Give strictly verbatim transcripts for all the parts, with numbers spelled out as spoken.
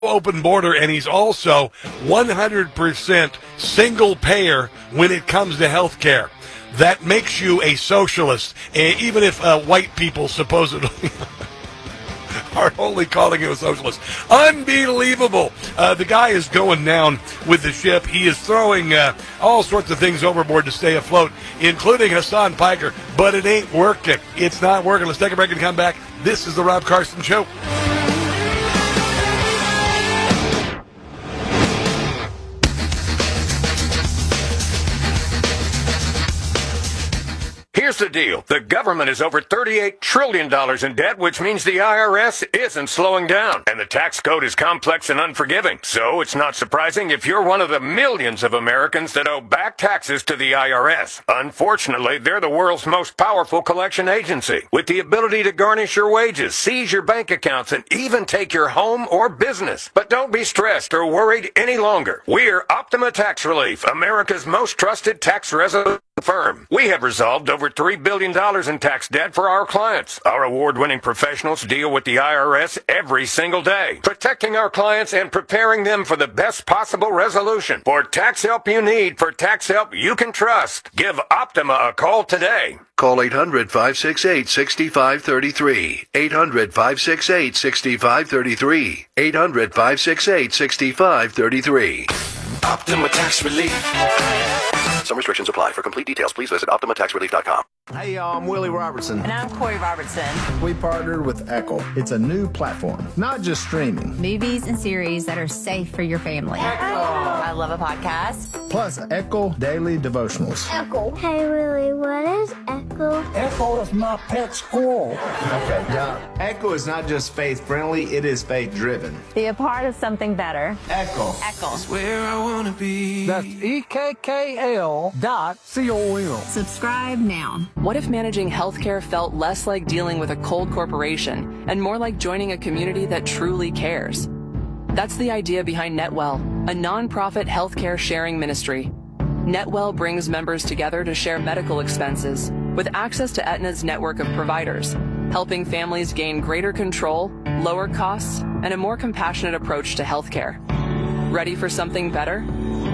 open border, and he's also one hundred percent single payer when it comes to health care. That makes you a socialist, even if uh, white people supposedly are only calling him a socialist. Unbelievable. Uh, the guy is going down with the ship. He is throwing uh, all sorts of things overboard to stay afloat, including Hassan Piker, but it ain't working. It's not working. Let's take a break and come back. This is the Rob Carson Show. Here's the deal. The government is over thirty-eight trillion dollars in debt, which means the I R S isn't slowing down. And the tax code is complex and unforgiving. So it's not surprising if you're one of the millions of Americans that owe back taxes to the I R S. Unfortunately, they're the world's most powerful collection agency, with the ability to garnish your wages, seize your bank accounts, and even take your home or business. But don't be stressed or worried any longer. We're Optima Tax Relief, America's most trusted tax resolution firm. We have resolved over three billion dollars in tax debt for our clients. Our award-winning professionals deal with the I R S every single day, protecting our clients and preparing them for the best possible resolution. For tax help you need, for tax help you can trust, give Optima a call today. Call eight hundred, five six eight, six five three three. eight hundred, five six eight, six five three three. eight hundred, five six eight, six five three three. Optima Tax Relief. Some restrictions apply. For complete details, please visit optima tax relief dot com. Hey, y'all, I'm Willie Robertson. And I'm Corey Robertson. We partnered with Echo. It's a new platform, not just streaming. Movies and series that are safe for your family. Echo. I love a podcast. Plus, Echo Daily Devotionals. Echo. Hey, Willie, what is Echo? Echo is my pet squirrel. Okay, yeah. Echo is not just faith-friendly, it is faith-driven. Be a part of something better. Echo. Echo. That's where I want to be. That's E K K L dot C O M. Subscribe now. What if managing healthcare felt less like dealing with a cold corporation and more like joining a community that truly cares? That's the idea behind NetWell, a nonprofit healthcare sharing ministry. NetWell brings members together to share medical expenses with access to Aetna's network of providers, helping families gain greater control, lower costs, and a more compassionate approach to healthcare. Ready for something better?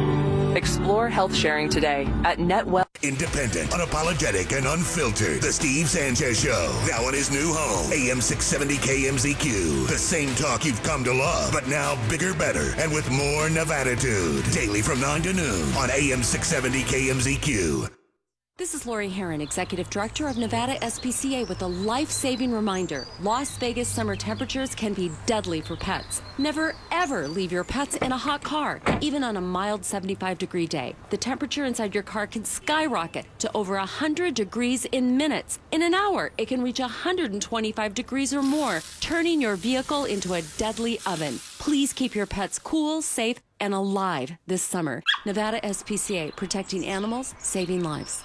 Explore health sharing today at NetWell. Independent, unapologetic, and unfiltered. The Steve Sanchez Show. Now in his new home. A M six seventy K M Z Q. The same talk you've come to love, but now bigger, better, and with more Nevada-tude. Daily from nine to noon on A M six seventy K M Z Q. This is Lori Heron, Executive Director of Nevada S P C A, with a life-saving reminder. Las Vegas summer temperatures can be deadly for pets. Never, ever leave your pets in a hot car, even on a mild seventy-five degree day. The temperature inside your car can skyrocket to over one hundred degrees in minutes. In an hour, it can reach one hundred twenty-five degrees or more, turning your vehicle into a deadly oven. Please keep your pets cool, safe, and alive this summer. Nevada S P C A, protecting animals, saving lives.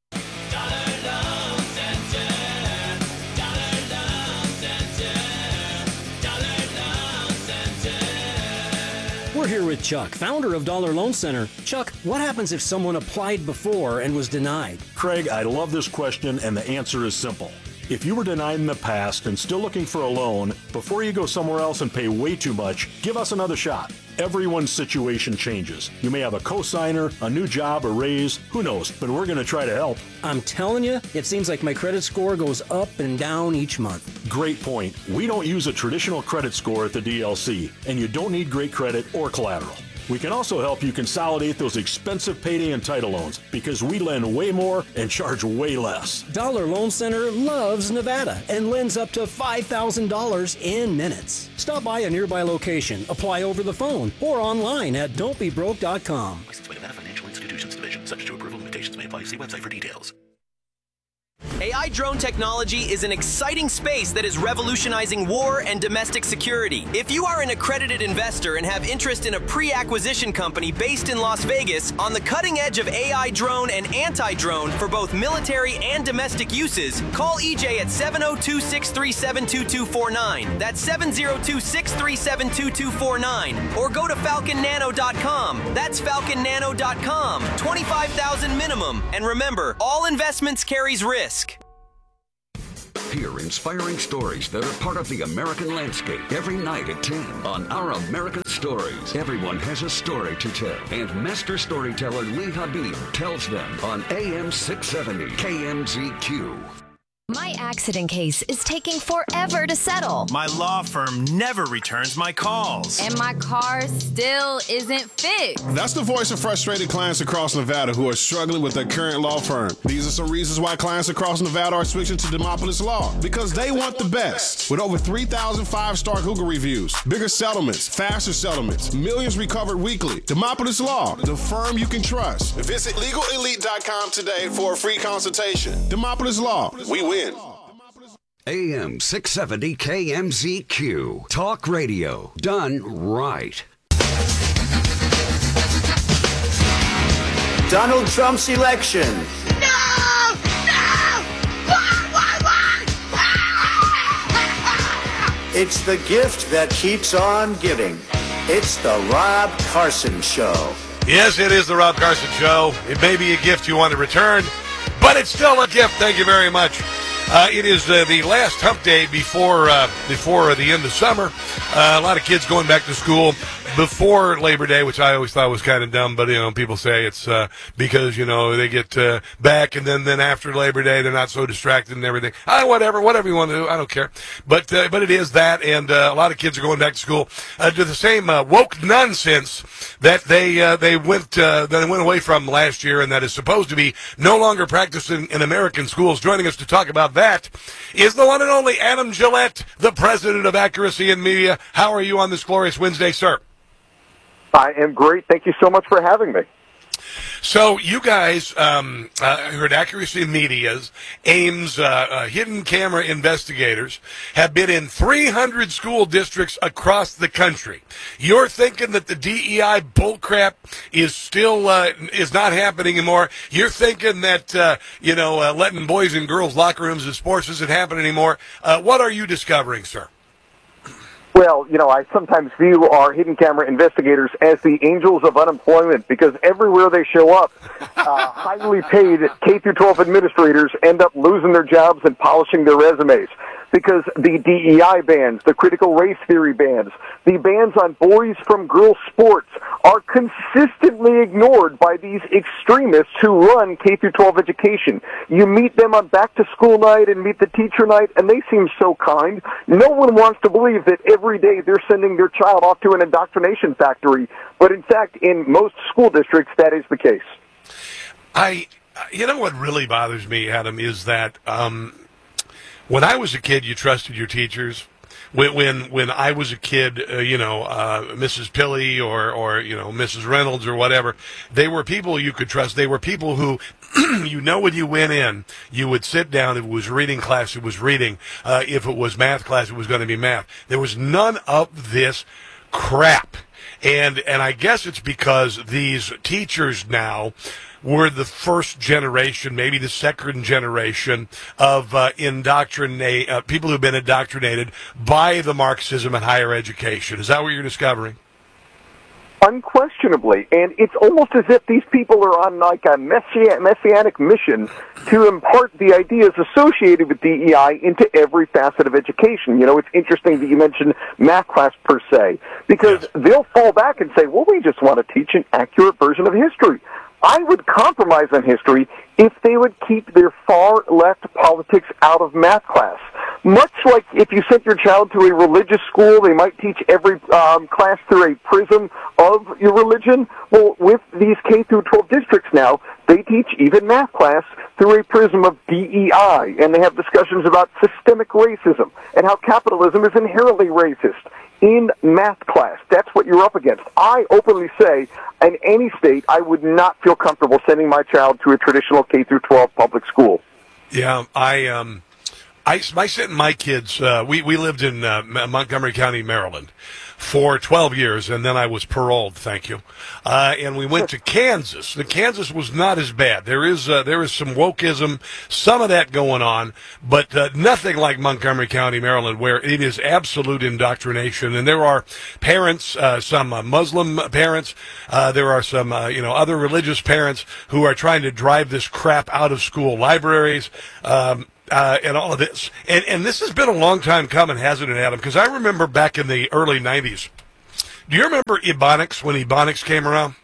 We're here with Chuck, founder of Dollar Loan Center. Chuck, what happens if someone applied before and was denied? Craig, I love this question, and the answer is simple. If you were denied in the past and still looking for a loan, before you go somewhere else and pay way too much, give us another shot. Everyone's situation changes. You may have a cosigner, a new job, a raise, who knows, but we're going to try to help. I'm telling you, it seems like my credit score goes up and down each month. Great point. We don't use a traditional credit score at the D L C, and you don't need great credit or collateral. We can also help you consolidate those expensive payday and title loans because we lend way more and charge way less. Dollar Loan Center loves Nevada and lends up to five thousand dollars in minutes. Stop by a nearby location, apply over the phone, or online at don't be broke dot com. Licensed by Nevada Financial Institutions Division. Subject to approval, limitations may apply. See website for details. A I drone technology is an exciting space that is revolutionizing war and domestic security. If you are an accredited investor and have interest in a pre-acquisition company based in Las Vegas on the cutting edge of A I drone and anti-drone for both military and domestic uses, call E J at seven oh two, six three seven, two two four nine. That's seven oh two, six three seven, two two four nine. Or go to falcon nano dot com. That's falcon nano dot com. twenty-five thousand minimum. And remember, all investments carries risk. Hear inspiring stories that are part of the American landscape every night at ten on Our American Stories. Everyone has a story to tell, and master storyteller Lee Habib tells them on A M six seventy K M Z Q. My accident case is taking forever to settle. My law firm never returns my calls. And my car still isn't fixed. That's the voice of frustrated clients across Nevada who are struggling with their current law firm. These are some reasons why clients across Nevada are switching to Demopolis Law. Because they want the best. With over three thousand five-star Google reviews, bigger settlements, faster settlements, millions recovered weekly. Demopolis Law, the firm you can trust. Visit legal elite dot com today for a free consultation. Demopolis Law, we win. A M six seventy K M Z Q. Talk radio done right. Donald Trump's election. No! No! Why, why, why? It's the gift that keeps on giving. It's the Rob Carson Show. Yes, it is the Rob Carson Show. It may be a gift you want to return, but it's still a gift. Thank you very much. Uh, it is uh, the last hump day before uh, before the end of summer. Uh, a lot of kids going back to school before Labor Day, which I always thought was kind of dumb, but, you know, people say it's uh, because, you know, they get uh, back, and then, then after Labor Day, they're not so distracted and everything. Ah, whatever, whatever you want to do, I don't care. But uh, but it is that, and uh, a lot of kids are going back to school uh, to the same uh, woke nonsense that they uh, they went uh, that they went away from last year, and that is supposed to be no longer practiced in, in American schools. Joining us to talk about that is the one and only Adam Gillette, the president of Accuracy in Media. How are you on this glorious Wednesday, sir? I am great. Thank you so much for having me. So you guys um, uh, heard Accuracy Media's Ames uh, uh, hidden camera investigators have been in three hundred school districts across the country. You're thinking that the D E I bullcrap is still uh, is not happening anymore. You're thinking that uh, you know uh, letting boys and girls locker rooms in sports isn't happening anymore. Uh, what are you discovering, sir? Well, you know, I sometimes view our hidden camera investigators as the angels of unemployment because everywhere they show up, uh, highly paid K through twelve administrators end up losing their jobs and polishing their resumes. Because the D E I bans, the critical race theory bans, the bans on boys from girls sports are consistently ignored by these extremists who run K through twelve education. You meet them on back to school night and meet the teacher night, and they seem so kind. No one wants to believe that every day they're sending their child off to an indoctrination factory. But in fact, in most school districts, that is the case. I, you know what really bothers me, Adam, is that, um, when I was a kid, you trusted your teachers. When when, when I was a kid, uh, you know, uh, Missus Pilley or, or, you know, Missus Reynolds or whatever, they were people you could trust. They were people who, you know, when you went in, you would sit down. If it was reading class, it was reading. Uh, if it was math class, it was going to be math. There was none of this crap. And and I guess it's because these teachers now were the first generation, maybe the second generation of uh, indoctrinate uh, people who've been indoctrinated by the Marxism in higher education. Is that what you're discovering? Unquestionably, and it's almost as if these people are on like a messi- messianic mission to impart the ideas associated with D E I into every facet of education. You know, it's interesting that you mentioned math class per se, because yes. They'll fall back and say, well, we just want to teach an accurate version of history. I would compromise on history if they would keep their far-left politics out of math class. Much like if you sent your child to a religious school, they might teach every um, class through a prism of your religion. Well, with these K through twelve districts now, they teach even math class through a prism of D E I, and they have discussions about systemic racism and how capitalism is inherently racist in math class. That's what you're up against. I openly say, in any state, I would not feel comfortable sending my child to a traditional K through twelve public school. Yeah, I um, I my my kids. Uh, we we lived in uh, Montgomery County, Maryland, for twelve years, and then I was paroled. Thank you. Uh, and we went to Kansas. The Kansas was not as bad. There is uh, there is some wokeism, some of that going on, but uh, nothing like Montgomery County, Maryland, where it is absolute indoctrination. And there are parents, uh, some uh, Muslim parents, uh, there are some uh, you know other religious parents who are trying to drive this crap out of school libraries. Um, uh, and all of this. And, and this has been a long time coming, hasn't it, Adam? Because I remember back in the early nineties. Do you remember Ebonics when Ebonics came around?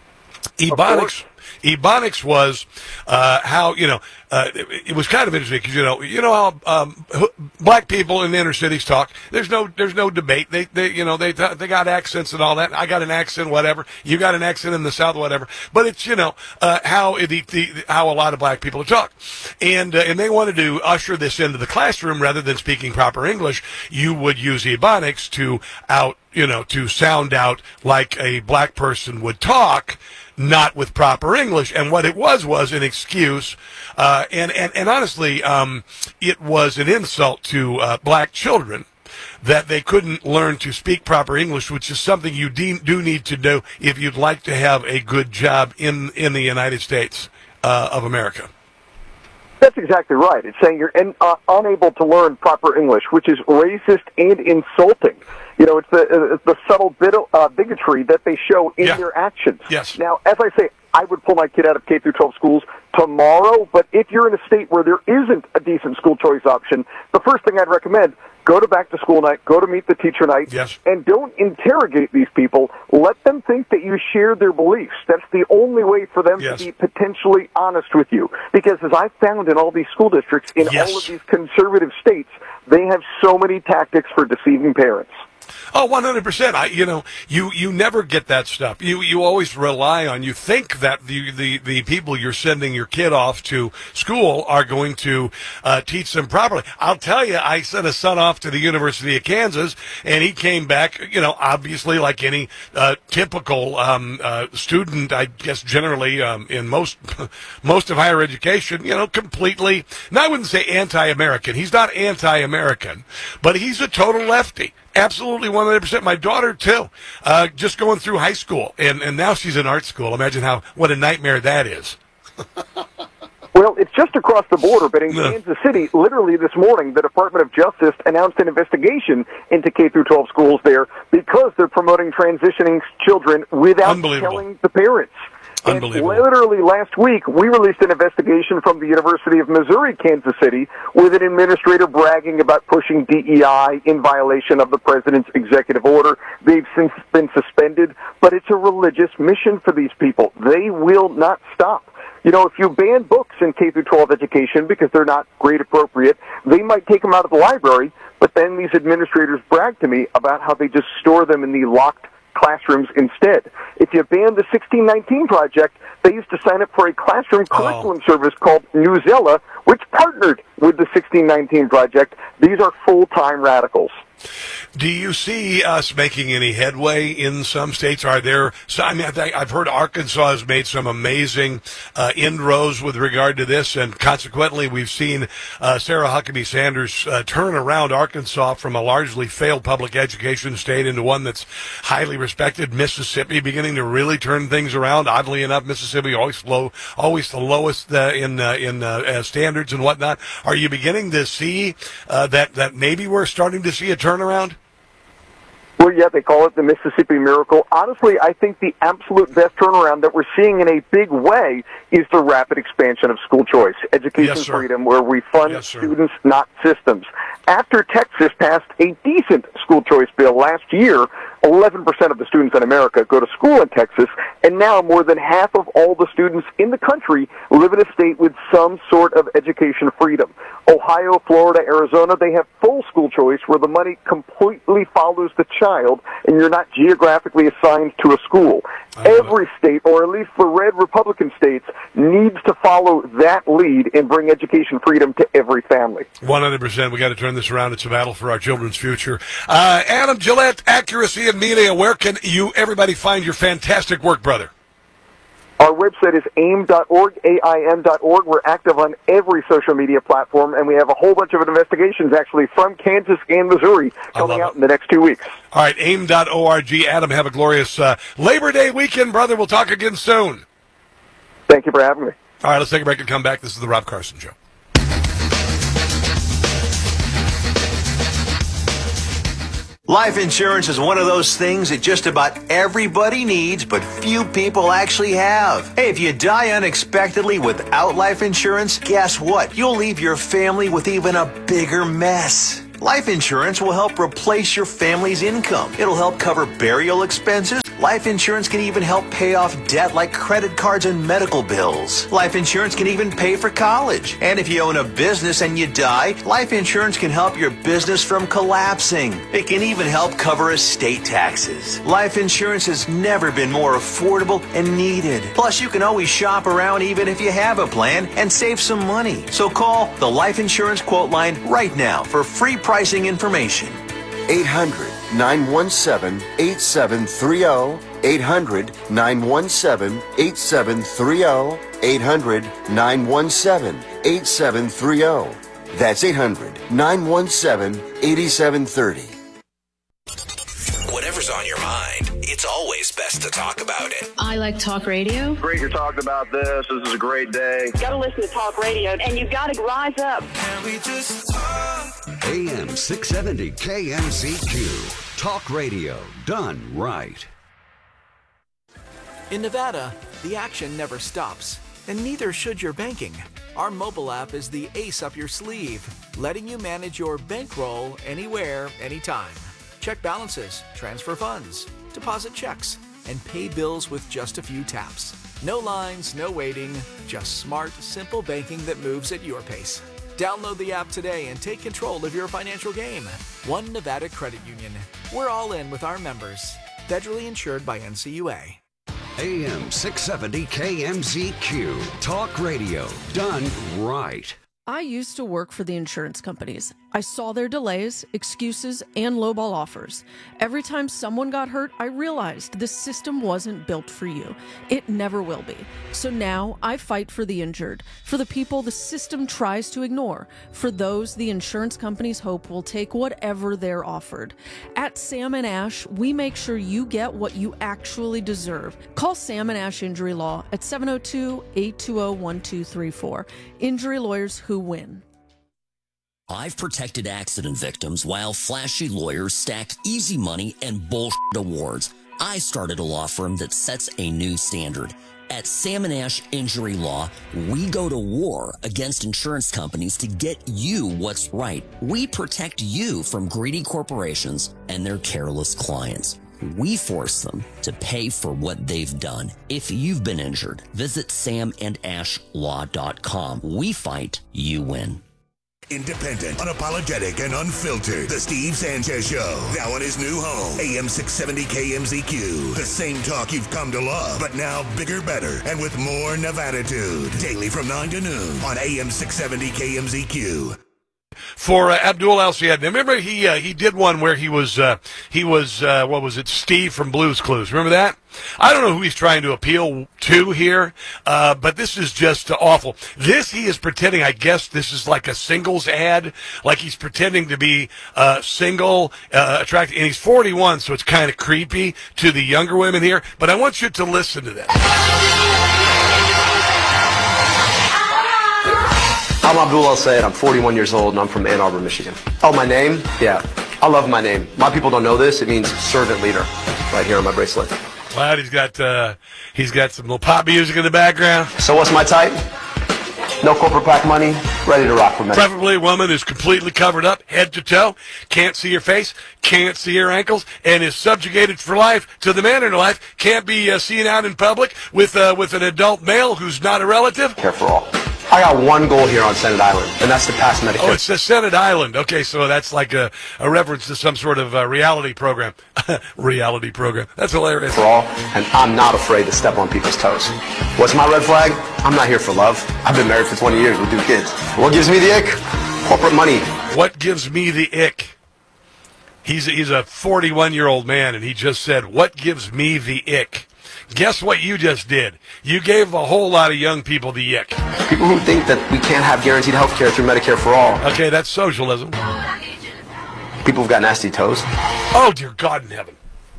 Ebonics. Ebonics was uh, how, you know, uh, it, it was kind of interesting because, you know, you know how um, black people in the inner cities talk. There's no there's no debate. They, they you know, they they got accents and all that. I got an accent, whatever. You got an accent in the South, whatever. But it's, you know, uh, how the, the how a lot of black people talk. And, uh, and they wanted to usher this into the classroom rather than speaking proper English. You would use Ebonics to out, you know, to sound out like a black person would talk, not with proper English. And what it was was an excuse, uh, and, and, and honestly, um, it was an insult to uh, black children that they couldn't learn to speak proper English, which is something you de- do need to do if you'd like to have a good job in, in the United States uh, of America. That's exactly right. It's saying you're in, uh, unable to learn proper English, which is racist and insulting. You know, it's the, uh, the subtle bit of, uh, bigotry that they show in yeah. their actions. Yes. Now, as I say, I would pull my kid out of K through twelve schools tomorrow, but if you're in a state where there isn't a decent school choice option, the first thing I'd recommend, go to back to school night, go to meet the teacher night, yes. and don't interrogate these people. Let them think that you share their beliefs. That's the only way for them yes. to be potentially honest with you. Because as I've found in all these school districts, in yes. all of these conservative states, they have so many tactics for deceiving parents. Oh, one hundred percent. I, you know, you, you never get that stuff. You, you always rely on, you think that the, the, the people you're sending your kid off to school are going to, uh, teach them properly. I'll tell you, I sent a son off to the University of Kansas and he came back, you know, obviously like any, uh, typical, um, uh, student, I guess generally, um, in most, most of higher education, you know, completely, and I wouldn't say anti-American. He's not anti-American, but he's a total lefty. Absolutely, one hundred percent. My daughter, too, uh, just going through high school, and, and now she's in art school. Imagine how what a nightmare that is. Well, it's just across the border, but in Kansas City, literally this morning, the Department of Justice announced an investigation into K through twelve schools there because they're promoting transitioning children without telling the parents. And literally last week, we released an investigation from the University of Missouri, Kansas City, with an administrator bragging about pushing D E I in violation of the president's executive order. They've since been suspended, but it's a religious mission for these people. They will not stop. You know, if you ban books in K through twelve education because they're not grade appropriate, they might take them out of the library, but then these administrators brag to me about how they just store them in the locked classrooms instead. If you ban the sixteen nineteen Project, they used to sign up for a classroom oh. curriculum service called Newsella, which partnered with the sixteen nineteen Project. These are full-time radicals. Do you see us making any headway in some states? Are there, so, I mean, I've heard Arkansas has made some amazing uh, inroads with regard to this, and consequently we've seen uh, Sarah Huckabee Sanders uh, turn around Arkansas from a largely failed public education state into one that's highly respected. Mississippi beginning to really turn things around. Oddly enough, Mississippi always low, always the lowest uh, in uh, in uh, uh, standards and whatnot. Are you beginning to see uh, that that maybe we're starting to see a turnaround? Well, yeah, they call it the Mississippi Miracle. Honestly, I think the absolute best turnaround that we're seeing in a big way is the rapid expansion of school choice, education yes, freedom, where we fund yes, students, not systems. After Texas passed a decent school choice bill last year, eleven percent of the students in America go to school in Texas, and now more than half of all the students in the country live in a state with some sort of education freedom. Ohio, Florida, Arizona, they have full school choice where the money completely follows the child and you're not geographically assigned to a school. Every state, or at least the red Republican states, needs to follow that lead and bring education freedom to every family. one hundred percent. We got to turn this around. It's a battle for our children's future. Uh, Adam Gillette, Accuracy and Media, where can you, everybody, find your fantastic work, brother? Our website is aim dot org, A I M dot org. We're active on every social media platform, and we have a whole bunch of investigations, actually, from Kansas and Missouri coming out it. in the next two weeks. All right, aim dot org. Adam, have a glorious uh, Labor Day weekend, brother. We'll talk again soon. Thank you for having me. All right, let's take a break and come back. This is the Rob Carson Show. Life insurance is one of those things that just about everybody needs, but few people actually have. Hey, if you die unexpectedly without life insurance, guess what? You'll leave your family with even a bigger mess. Life insurance will help replace your family's income. It'll help cover burial expenses. Life insurance can even help pay off debt like credit cards and medical bills. Life insurance can even pay for college. And if you own a business and you die, life insurance can help your business from collapsing. It can even help cover estate taxes. Life insurance has never been more affordable and needed. Plus, you can always shop around even if you have a plan and save some money. So call the Life Insurance Quote Line right now for free pricing information. eight hundred, nine one seven, eight seven three zero. eight hundred, nine one seven, eight seven three zero. eight hundred, nine one seven, eight seven three zero. That's eight hundred, nine one seven, eight seven three zero. Whatever's on your mind, it's always best to talk about it. I like talk radio. Great you're talking about this. This is a great day. Got to listen to talk radio, and you got to rise up. Can we just talk? A M six seventy K M Z Q. Talk radio done right. In Nevada, the action never stops, and neither should your banking. Our mobile app is the ace up your sleeve, letting you manage your bankroll anywhere, anytime. Check balances, transfer funds, deposit checks, and pay bills with just a few taps. No lines, no waiting, just smart, simple banking that moves at your pace. Download the app today and take control of your financial game. One Nevada Credit Union. We're all in with our members. Federally insured by N C U A. A M six seventy K M Z Q. Talk radio done right. I used to work for the insurance companies. I saw their delays, excuses, and lowball offers. Every time someone got hurt, I realized this system wasn't built for you. It never will be. So now I fight for the injured, for the people the system tries to ignore, for those the insurance companies hope will take whatever they're offered. At Sam and Ash, we make sure you get what you actually deserve. Call Sam and Ash Injury Law at seven oh two, eight two oh, one two three four. Injury lawyers who win. I've protected accident victims while flashy lawyers stacked easy money and bullshit awards. I started a law firm that sets a new standard. At Sam and Ash Injury Law, we go to war against insurance companies to get you what's right. We protect you from greedy corporations and their careless clients. We force them to pay for what they've done. If you've been injured, visit sam and ash law dot com. We fight, you win. Independent, unapologetic, and unfiltered. The Steve Sanchez Show. Now in his new home. A M six seventy K M Z Q. The same talk you've come to love, but now bigger, better, and with more Nevada-tude. Daily from nine to noon on A M six seventy K M Z Q. For uh, Abdul El-Sayed. Remember he uh, he did one where he was uh, he was uh, what was it? Steve from Blue's Clues. Remember that? I don't know who he's trying to appeal to here, uh, but this is just uh, awful. This he is pretending. I guess this is like a singles ad, like he's pretending to be uh, single, uh, attractive, and he's forty-one, so it's kind of creepy to the younger women here. But I want you to listen to this. I'm Abdul El-Sayed. I'm forty-one years old, and I'm from Ann Arbor, Michigan. Oh, my name? Yeah, I love my name. A lot of people don't know this. It means servant leader, right here on my bracelet. Well, he's got uh, he's got some little pop music in the background. So what's my type? No corporate pack money, ready to rock for me. Preferably a woman who's completely covered up, head to toe, can't see her face, can't see her ankles, and is subjugated for life to the man in her life. Can't be uh, seen out in public with uh, with an adult male who's not a relative. Care for all. I got one goal here on Senate Island, and that's to pass Medicare. Oh, it's the Senate Island. Okay, so that's like a, a reference to some sort of uh, reality program. reality program. That's hilarious. For all, and I'm not afraid to step on people's toes. What's my red flag? I'm not here for love. I've been married for twenty years with two kids. What gives me the ick? Corporate money. What gives me the ick? He's, he's a forty-one-year-old man, and he just said, what gives me the ick? Guess what you just did? You gave a whole lot of young people the ick. People who think that we can't have guaranteed health care through Medicare for all. Okay, that's socialism. People who've got nasty toes. Oh, dear God in heaven.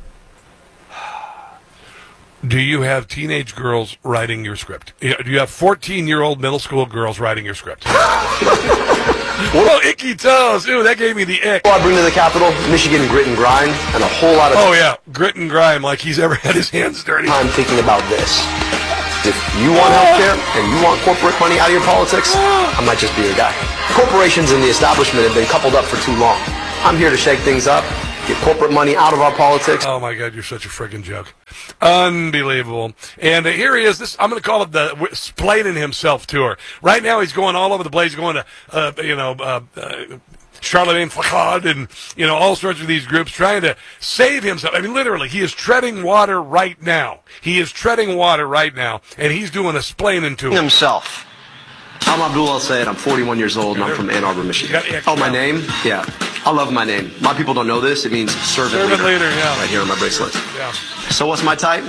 Do you have teenage girls writing your script? Do you have fourteen-year-old middle school girls writing your script? Oh, icky toes. Ooh, that gave me the ick. Well, I bring to the Capitol, Michigan grit and grind, and a whole lot of... Oh, yeah, grit and grime, like he's ever had his hands dirty. I'm thinking about this. If you want healthcare and you want corporate money out of your politics, I might just be your guy. Corporations and the establishment have been coupled up for too long. I'm here to shake things up, get corporate money out of our politics. Oh, my God, you're such a friggin' joke. Unbelievable. And uh, here he is. This I'm going to call it the w- Splaining Himself tour. Right now he's going all over the place, going to, uh, you know, uh, uh, Charlemagne Flacade and, you know, all sorts of these groups trying to save himself. I mean, literally, he is treading water right now. He is treading water right now, and he's doing a splaining tour. Himself. I'm Abdul Al-Sayed. I'm forty-one years old, and I'm from Ann Arbor, Michigan. Oh, my name? Yeah. I love my name. My people don't know this. It means servant, Servant leader. leader, yeah. Right here on my bracelet. Yeah. So what's my type?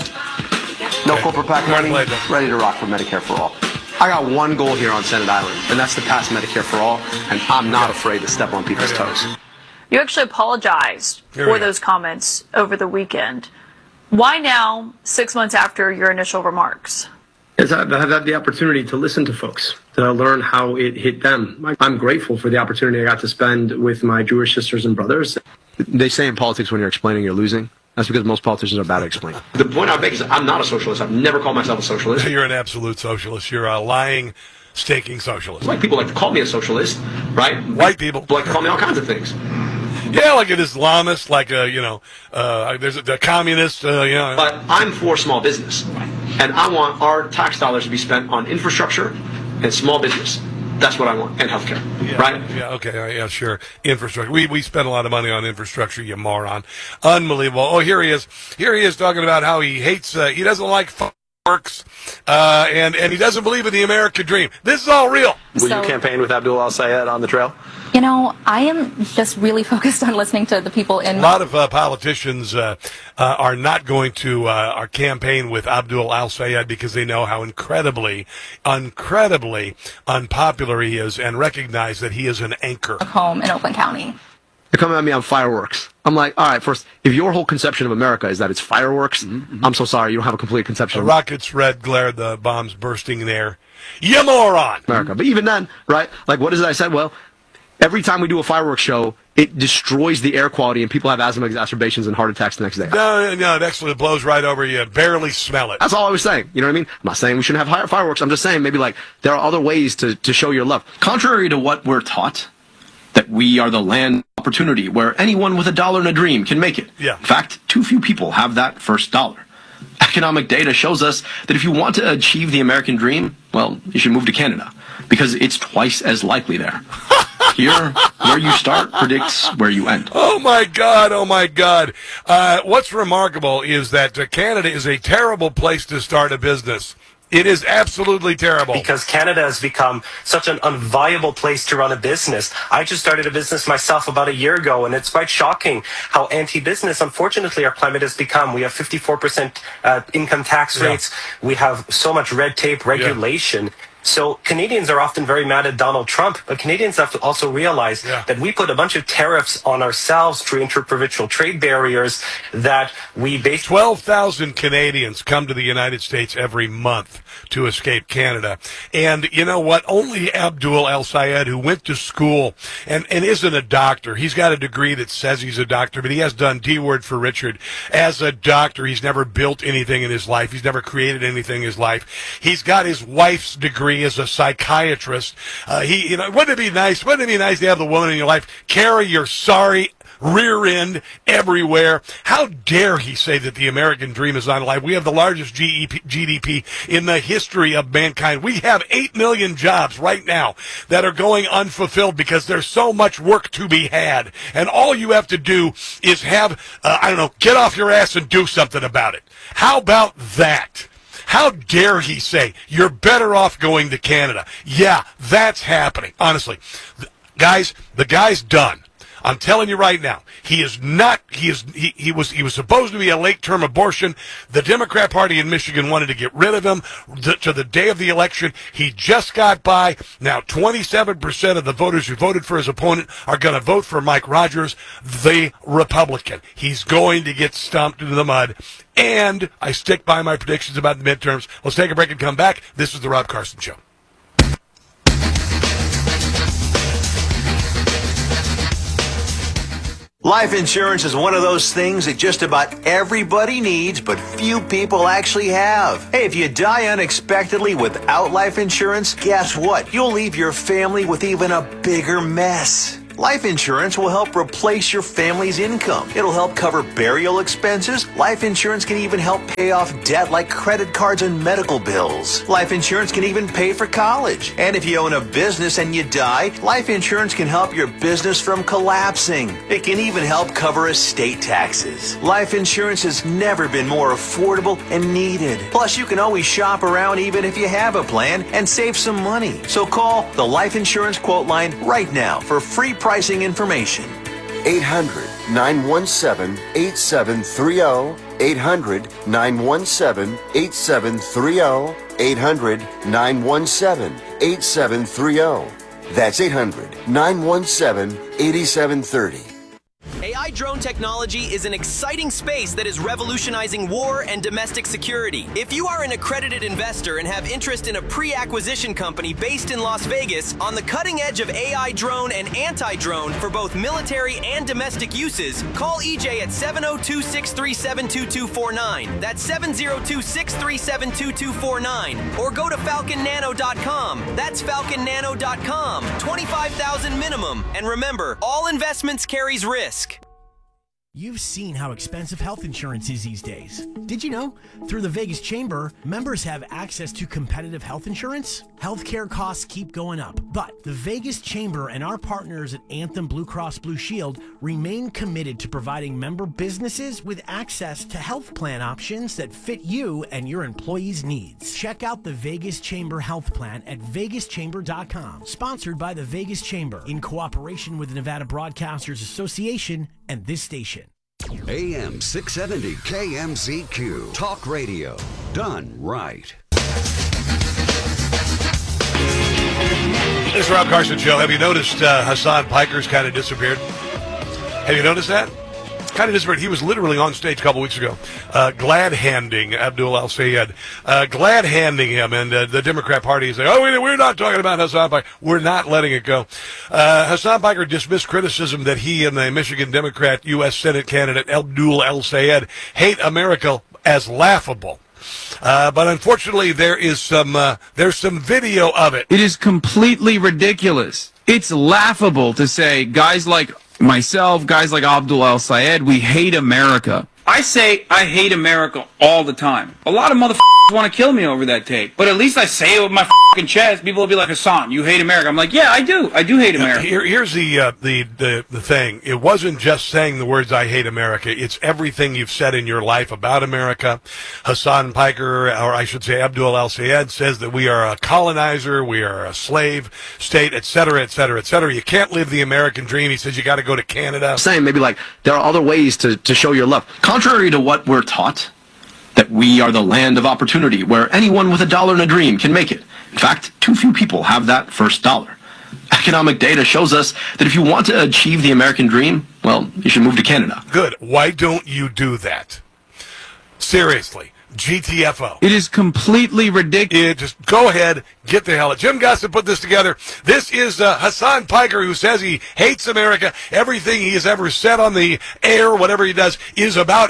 No Okay. corporate PAC money. Right, right. Ready to rock for Medicare for all. I got one goal here on Senate Island, and that's to pass Medicare for all, and I'm not afraid to step on people's toes. You actually apologized Here we for go. those comments over the weekend. Why now, six months after your initial remarks? Is I've I've had the opportunity to listen to folks, to learn how it hit them. I'm grateful for the opportunity I got to spend with my Jewish sisters and brothers. They say in politics when you're explaining, you're losing. That's because most politicians are bad at explaining. The point I make is I'm not a socialist. I've never called myself a socialist. You're an absolute socialist. You're a lying, staking socialist. Like people like to call me a socialist, right? White people like to call me all kinds of things. Yeah, like an Islamist, like a, you know, uh, there's a the communist, uh, you know. But I'm for small business, and I want our tax dollars to be spent on infrastructure and small business. That's what I want, and healthcare, Yeah, right? Yeah, okay, uh, yeah, sure. Infrastructure. We we spend a lot of money on infrastructure, you moron. Unbelievable. Oh, here he is. Here he is talking about how he hates, uh, he doesn't like fireworks, uh, and, and he doesn't believe in the American dream. This is all real. Will you campaign with Abdul Al-Sayed on the trail? You know, I am just really focused on listening to the people in A lot of uh, politicians uh, uh, are not going to uh, our campaign with Abdul Al-Sayed because they know how incredibly, incredibly unpopular he is and recognize that he is an anchor. home in Oakland County. They're coming at me on fireworks. I'm like, all right, first, if your whole conception of America is that it's fireworks, I'm so sorry, you don't have a complete conception The of rockets red glare, the bombs bursting in air. You moron! America. But even then, right, like what is it I said? Well, every time we do a fireworks show, it destroys the air quality and people have asthma exacerbations and heart attacks the next day. No, no, it actually blows right over you. Barely smell it. That's all I was saying. You know what I mean? I'm not saying we shouldn't have higher fireworks. I'm just saying maybe like there are other ways to, to show your love. Contrary to what we're taught, that we are the land of opportunity where anyone with a dollar and a dream can make it. Yeah. In fact, too few people have that first dollar. Economic data shows us that if you want to achieve the American dream, well, you should move to Canada because it's twice as likely there. Here, where you start predicts where you end. Oh, my God. Oh, my God. Uh, what's remarkable is that uh, Canada is a terrible place to start a business. It is absolutely terrible. Because Canada has become such an unviable place to run a business. I just started a business myself about a year ago, and it's quite shocking how anti-business, unfortunately, our climate has become. We have fifty-four percent uh, income tax Yeah. rates. We have so much red tape regulation. So Canadians are often very mad at Donald Trump, but Canadians have to also realize that we put a bunch of tariffs on ourselves through interprovincial trade barriers that we basically... twelve thousand Canadians come to the United States every month to escape Canada. And you know what? Only Abdul Al-Sayed, who went to school and, and isn't a doctor, he's got a degree that says he's a doctor, but he has done D-word for Richard. As a doctor, he's never built anything in his life. He's never created anything in his life. He's got his wife's degree as a psychiatrist. Uh, he, you know, wouldn't it be nice? Wouldn't it be nice to have the woman in your life carry your sorry rear end everywhere? How dare he say that the American dream is not alive? We have the largest G D P in the history of mankind. We have eight million jobs right now that are going unfulfilled because there's so much work to be had. And all you have to do is have, uh, I don't know, get off your ass and do something about it. How about that? How dare he say you're better off going to Canada? Yeah, that's happening. Honestly, the, guys, the guy's done. I'm telling you right now, he is not. He is. He, he was. He was supposed to be a late-term abortion. The Democrat Party in Michigan wanted to get rid of him the, to the day of the election. He just got by. Now, twenty-seven percent of the voters who voted for his opponent are going to vote for Mike Rogers, the Republican. He's going to get stumped into the mud. And I stick by my predictions about the midterms. Let's take a break and come back. This is the Rob Carson Show. Life insurance is one of those things that just about everybody needs, but few people actually have. Hey, if you die unexpectedly without life insurance, guess what? You'll leave your family with even a bigger mess. Life insurance will help replace your family's income. It'll help cover burial expenses. Life insurance can even help pay off debt like credit cards and medical bills. Life insurance can even pay for college. And if you own a business and you die, life insurance can help your business from collapsing. It can even help cover estate taxes. Life insurance has never been more affordable and needed. Plus, you can always shop around even if you have a plan and save some money. So call the Life Insurance Quote Line right now for free pricing information. eight hundred, nine one seven, eight seven three zero. eight hundred, nine one seven, eight seven three zero. eight hundred, nine one seven, eight seven three zero. That's eight hundred, nine one seven, eight seven three zero. A I drone technology is an exciting space that is revolutionizing war and domestic security. If you are an accredited investor and have interest in a pre-acquisition company based in Las Vegas on the cutting edge of A I drone and anti-drone for both military and domestic uses, call E J at seven oh two, six three seven, two two four nine. That's seven oh two, six three seven, two two four nine. Or go to falcon nano dot com. That's falcon nano dot com. twenty-five thousand minimum. And remember, all investments carries risk. You've seen how expensive health insurance is these days. Did you know? Through the Vegas Chamber, members have access to competitive health insurance. Healthcare costs keep going up, but the Vegas Chamber and our partners at Anthem Blue Cross Blue Shield remain committed to providing member businesses with access to health plan options that fit you and your employees' needs. Check out the Vegas Chamber Health Plan at vegas chamber dot com. Sponsored by the Vegas Chamber in cooperation with the Nevada Broadcasters Association and this station. A M six seventy K M Z Q. Talk radio. Done right. This is Rob Carson Show. Have you noticed uh, Hassan Piker's kind of disappeared? Have you noticed that? Kind of disappeared. He was literally on stage a couple weeks ago, uh, glad-handing Abdul Al-Sayed, uh, glad-handing him, and uh, the Democrat Party is like, oh, we, we're not talking about Hassan Piker. We're not letting it go. Uh, Hassan Piker dismissed criticism that he and the Michigan Democrat U S Senate candidate Abdul Al-Sayed hate America as laughable. Uh, but unfortunately, there is some uh, there's some video of it. It is completely ridiculous. It's laughable to say guys like myself, guys like Abdul Al-Sayed, we hate America. I say I hate America all the time. A lot of motherfuckers want to kill me over that tape, but at least I say it with my fucking chest. People will be like, Hassan, you hate America. I'm like, yeah, I do. I do hate America. Here, here's the, uh, the the the thing. It wasn't just saying the words "I hate America." It's everything you've said in your life about America. Hassan Piker, or I should say Abdul Al-Sayed, says that we are a colonizer, we are a slave state, et cetera, et cetera, et cetera. You can't live the American dream. He says you got to go to Canada. Saying maybe like there are other ways to, to show your love. Contrary to what we're taught, that we are the land of opportunity where anyone with a dollar and a dream can make it. In fact, too few people have that first dollar. Economic data shows us that if you want to achieve the American dream, well, you should move to Canada. Good. Why don't you do that? Seriously. G T F O. It is completely ridiculous. Just go ahead, get the hell out. Jim Gustin put this together. This is uh, Hassan Piker, who says he hates America. Everything he has ever said on the air, whatever he does, is about